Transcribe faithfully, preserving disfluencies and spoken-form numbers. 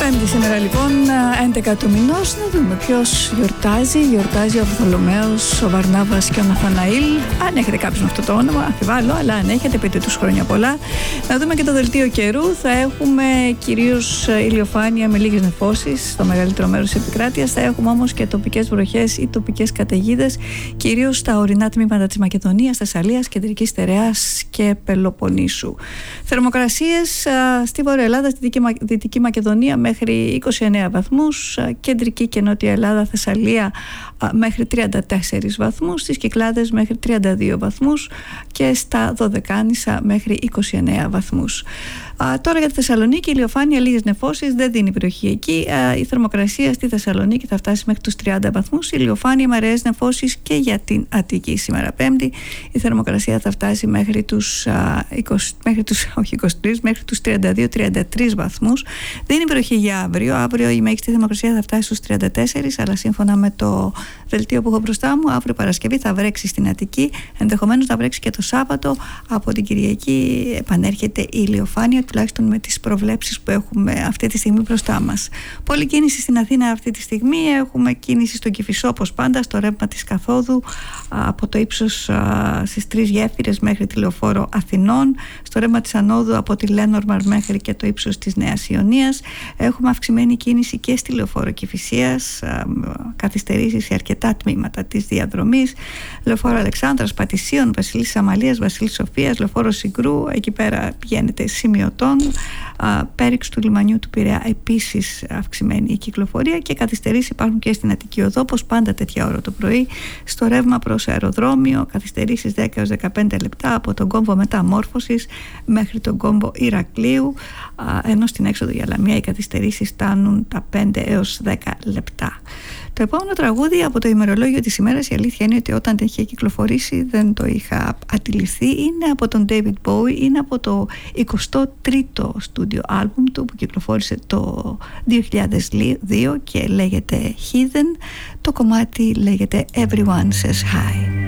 Πέμπτη σήμερα λοιπόν, έντεκα του μηνός. Να δούμε ποιος γιορτάζει. Γιορτάζει ο Βαρθολομαίος, ο Βαρνάβας και ο Ναθαναήλ. Αν έχετε κάποιον με αυτό το όνομα, αμφιβάλλω, αλλά αν έχετε, πείτε τους χρόνια πολλά. Να δούμε και το δελτίο καιρού. Θα έχουμε κυρίως ηλιοφάνεια με λίγες νεφώσεις στο μεγαλύτερο μέρος της επικράτειας. Θα έχουμε όμως και τοπικές βροχές ή τοπικές καταιγίδες, κυρίως στα ορεινά τμήματα της Μακεδονίας, Θεσσαλίας, Κεντρικής Στερεάς και Πελοποννήσου. Θερμοκρασίες στη Βόρεια Ελλάδα, στη Δυτική Μακεδονία μέχρι είκοσι εννέα βαθμούς, Κεντρική και Νότια Ελλάδα, Θεσσαλία μέχρι τριάντα τέσσερις βαθμούς, στις Κυκλάδες μέχρι τριάντα δύο βαθμούς και στα Δωδεκάνησα μέχρι είκοσι εννέα βαθμούς. Α, τώρα για τη Θεσσαλονίκη, ηλιοφάνεια, λίγες νεφώσεις, δεν δίνει περιοχή εκεί. Α, η θερμοκρασία στη Θεσσαλονίκη θα φτάσει μέχρι τους τριάντα βαθμούς. Ηλιοφάνεια με αραιές νεφώσεις και για την Αττική σήμερα Πέμπτη. Η θερμοκρασία θα φτάσει μέχρι τους, α, είκοσι, μέχρι τους, όχι είκοσι τρεις, μέχρι τους τριάντα δύο τριάντα τρεις βαθμούς. Δίνει περιοχή για αύριο. Αύριο η μέγιστη θερμοκρασία θα φτάσει στους τριάντα τέσσερις, αλλά σύμφωνα με το δελτίο που έχω μπροστά μου, αύριο Παρασκευή θα βρέξει στην Αττική. Ενδεχομένως θα βρέξει και το Σάββατο. Από την Κυριακή επανέρχεται η ηλιοφάνεια, τουλάχιστον με τις προβλέψεις που έχουμε αυτή τη στιγμή μπροστά μας. Πολλή κίνηση στην Αθήνα αυτή τη στιγμή. Έχουμε κίνηση στον Κηφισό, όπως πάντα, στο ρεύμα της Καθόδου, από το ύψος στις τρεις γέφυρες μέχρι τη Λεωφόρο Αθηνών, στο ρεύμα της Ανόδου από τη Λένορμαρ μέχρι και το ύψος της Νέας Ιωνίας. Έχουμε αυξημένη κίνηση και στη Λεωφόρο Κηφισίας, καθυστερήσεις σε αρκετά τμήματα της διαδρομής. Λεωφόρο Αλεξάνδρας, Πατησίων, Βασιλής Αμαλίας, Βασιλής Σοφίας, Λεωφόρο Συγκρού, εκεί πέρα πηγαίνετε σημειωτών. Πέριξ του λιμανιού του Πειραιά επίσης αυξημένη η κυκλοφορία και καθυστερήσεις υπάρχουν και στην Αττική Οδό, όπως πάντα τέτοια ώρα το πρωί. Στο ρεύμα προς αεροδρόμιο, καθυστερήσεις δέκα έως δεκαπέντε λεπτά από τον κόμβο Μεταμόρφωσης μέχρι τον κόμβο Ηρακλείου, ενώ στην έξοδο για Λαμία οι καθυστερήσεις φτάνουν τα πέντε έως δέκα λεπτά. Το επόμενο τραγούδι από το ημερολόγιο της ημέρας, η αλήθεια είναι ότι όταν είχε κυκλοφορήσει δεν το είχα αντιληφθεί. Είναι από τον David Bowie, είναι από το εικοστό τρίτο στούντιο άλμπουμ του που κυκλοφόρησε το δύο χιλιάδες δύο και λέγεται Heathen. Το κομμάτι λέγεται Everyone Says Hi.